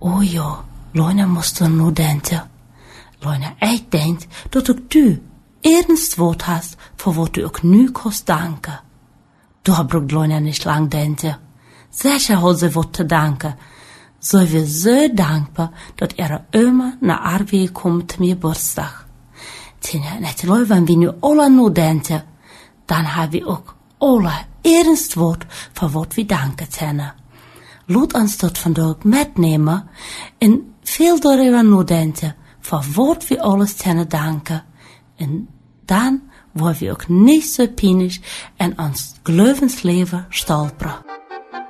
Oh ja, Leuna moest er nu denken. Leuna, ik denk dat ook du ernst woord hast, voor wat du ook nu kost danken. Daar braucht Leuna nicht lang denken. Sicher hat sie wat te danken. Zij wir zo dankbaar dat immer naar Arwee komt te mijn Geburtstag. Tja, natuurlijk, wenn wir nu alle nu denken, dan hebben we ook alle ernst woord voor wat we danken kunnen. Laat ons dat vandaag metnemen en veel darüber nu denken, voor wat we alles kunnen danken. En dan worden we ook niet zo pijnlijk en ons geloofsleven stolperen.